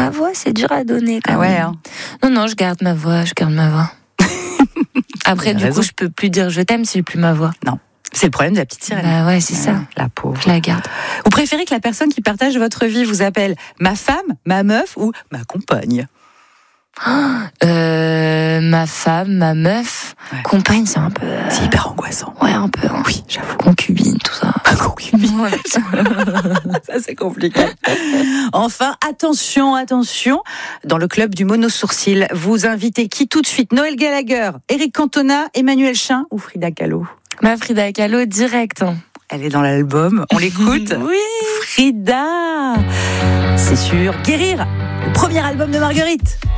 Ma voix, c'est dur à donner quand même. ouais, hein. Non, je garde ma voix. Après, du coup, je peux plus dire je t'aime si j'ai plus ma voix. Non. C'est le problème de la petite sirène. Bah ouais, c'est ça. La pauvre. Je la garde. Vous préférez que la personne qui partage votre vie vous appelle ma femme, ma meuf ou ma compagne? Ma femme, ma meuf, compagne, c'est un peu... C'est hyper angoissant. Ouais, un peu. Hein. Oui, j'avoue. Concubine, tout ça. Concubine. Ouais. Ça, c'est compliqué. Enfin, attention. Dans le club du mono-sourcil, vous invitez qui tout de suite? Noël Gallagher, Eric Cantona, Emmanuel Chin ou Frida Kahlo? Ma Frida Kahlo, direct. Hein. Elle est dans l'album. On l'écoute? Oui. Frida. C'est sûr. Guérir, le premier album de Marguerite.